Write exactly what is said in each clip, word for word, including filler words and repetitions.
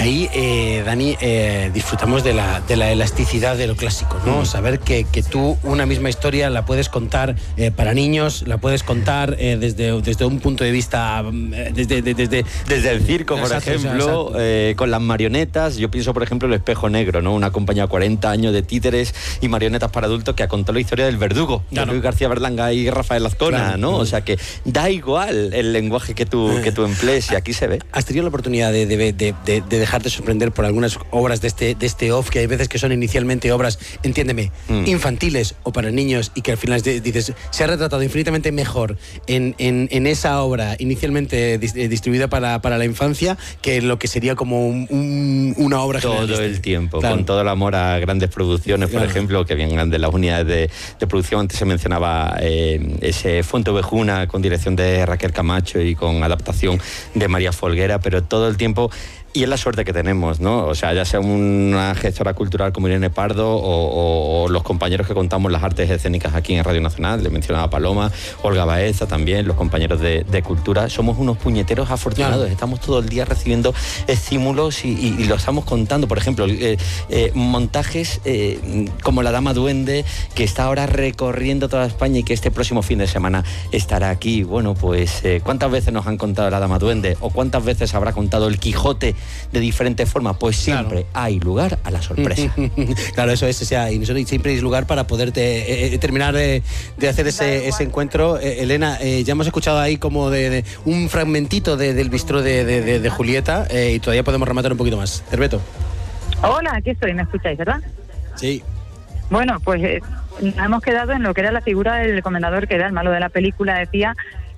ahí, eh, Dani, eh, disfrutamos de la, de la elasticidad de lo clásico, ¿no? Mm. Saber que, que tú una misma historia la puedes contar eh, para niños, la puedes contar eh, desde, desde un punto de vista, eh, desde, de, desde, desde el circo, por exacto, ejemplo, o sea, eh, con las marionetas. Yo pienso, por ejemplo, El Espejo Negro, ¿no? Una compañía de cuarenta años de títeres y marionetas para adultos que ha contado la historia del verdugo, claro, de Luis García Berlanga y Rafael Azcona, claro, ¿no? O sea que da igual el lenguaje que tú, que tú emplees, y aquí se ve. ¿Has tenido la oportunidad de, de, de, de, de dejarte sorprender por algunas obras de este, de este off, que hay veces que son inicialmente obras, entiéndeme, mm. infantiles o para niños, y que al final dices, se ha retratado infinitamente mejor en, en, en esa obra inicialmente dis, eh, distribuida para, para la infancia que lo que sería como un, un, una obra todo generalista? El tiempo, claro, con todo el amor a grandes producciones, por claro, ejemplo, que vengan de las unidades de, de producción. Antes se mencionaba eh, ese Fuenteovejuna con dirección de Raquel Camacho y con adaptación de María Folguera, pero todo el tiempo. Y es la suerte que tenemos, ¿no? O sea, ya sea una gestora cultural como Irene Pardo o, o, o los compañeros que contamos las artes escénicas aquí en Radio Nacional, le mencionaba Paloma, Olga Baeza también, los compañeros de, de cultura, somos unos puñeteros afortunados, claro, estamos todo el día recibiendo estímulos y, y, y lo estamos contando. Por ejemplo, eh, eh, montajes eh, como La Dama Duende, que está ahora recorriendo toda España y que este próximo fin de semana estará aquí. Bueno, pues, eh, ¿cuántas veces nos han contado La Dama Duende? ¿O cuántas veces habrá contado El Quijote de diferentes formas? Pues siempre claro, hay lugar a la sorpresa. Claro, eso es, o sea, y siempre hay lugar para poderte eh, terminar de, de hacer ese, ese encuentro. Eh, Elena, eh, ya hemos escuchado ahí como de, de un fragmentito de, del bistró de, de, de, de Julieta, eh, y todavía podemos rematar un poquito más. Herbeto. Hola, aquí estoy, ¿me escucháis, verdad? Sí. Bueno, pues eh, nos hemos quedado en lo que era la figura del comendador, que era el malo de la película, decía,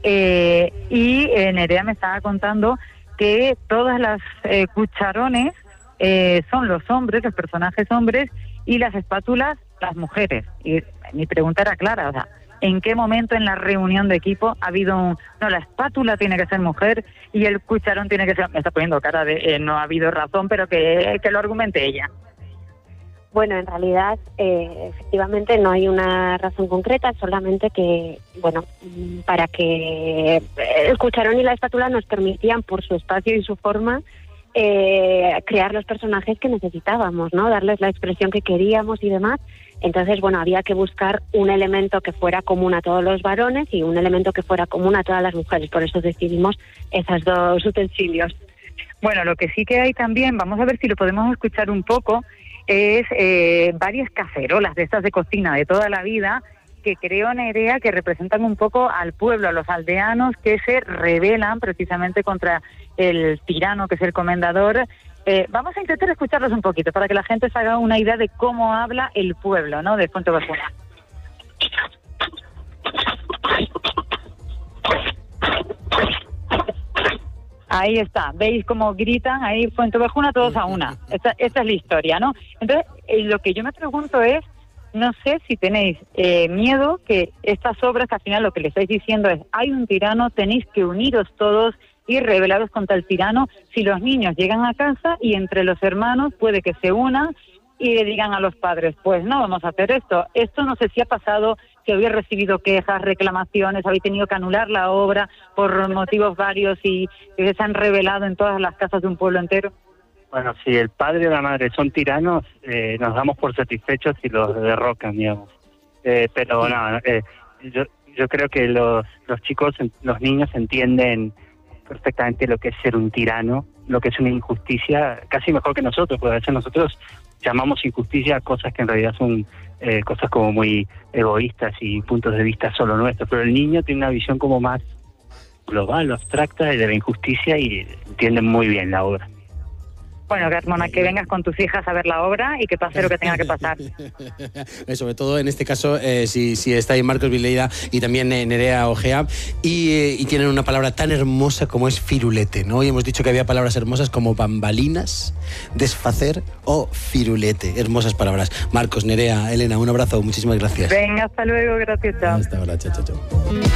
eh, y eh, Nerea me estaba contando que todas las eh, cucharones eh, son los hombres, los personajes hombres, y las espátulas las mujeres. Y mi pregunta era clara, o sea, ¿en qué momento en la reunión de equipo ha habido un... No, la espátula tiene que ser mujer y el cucharón tiene que ser... Me está poniendo cara de eh, no ha habido razón, pero que, que lo argumente ella. Bueno, en realidad, eh, efectivamente no hay una razón concreta, solamente que, bueno, para que el cucharón y la espátula nos permitían, por su espacio y su forma, eh, crear los personajes que necesitábamos, ¿no? Darles la expresión que queríamos y demás. Entonces, bueno, había que buscar un elemento que fuera común a todos los varones y un elemento que fuera común a todas las mujeres. Por eso decidimos esos dos utensilios. Bueno, lo que sí que hay también, vamos a ver si lo podemos escuchar un poco, es eh, varias cacerolas de estas de cocina de toda la vida, que creo, Nerea, que representan un poco al pueblo, a los aldeanos que se rebelan precisamente contra el tirano que es el comendador. Eh, vamos a intentar escucharlos un poquito para que la gente se haga una idea de cómo habla el pueblo, ¿no?, de Fuenteovejuna. Ahí está, veis cómo gritan ahí Fuenteovejuna todos a una. Esta, esta es la historia, ¿no? Entonces, eh, lo que yo me pregunto es, no sé si tenéis eh, miedo que estas obras, que al final lo que le estáis diciendo es, hay un tirano, tenéis que uniros todos y rebelaros contra el tirano. Si los niños llegan a casa y entre los hermanos puede que se unan y le digan a los padres, pues no vamos a hacer esto. Esto no sé si ha pasado, si habéis recibido quejas, reclamaciones, habéis tenido que anular la obra por motivos varios y que se han revelado en todas las casas de un pueblo entero. Bueno, si el padre o la madre son tiranos, eh, nos damos por satisfechos y los derrocan, digamos. Eh, pero no, eh, yo, yo creo que los, los chicos, los niños entienden perfectamente lo que es ser un tirano, lo que es una injusticia, casi mejor que nosotros, porque a veces nosotros llamamos injusticia a cosas que en realidad son eh, cosas como muy egoístas y puntos de vista solo nuestros, pero el niño tiene una visión como más global o abstracta de la injusticia y entiende muy bien la obra. Bueno, Carmona, que vengas con tus hijas a ver la obra y que pase lo que tenga que pasar. Sobre todo en este caso, eh, si, si está ahí Marcos Vileida y también eh, Nerea Ojea, y, eh, y tienen una palabra tan hermosa como es firulete, ¿no? Y hemos dicho que había palabras hermosas como bambalinas, desfacer o firulete. Hermosas palabras. Marcos, Nerea, Elena, un abrazo, muchísimas gracias. Venga, hasta luego, gracias, chao. Hasta ahora, chao, chao, chao.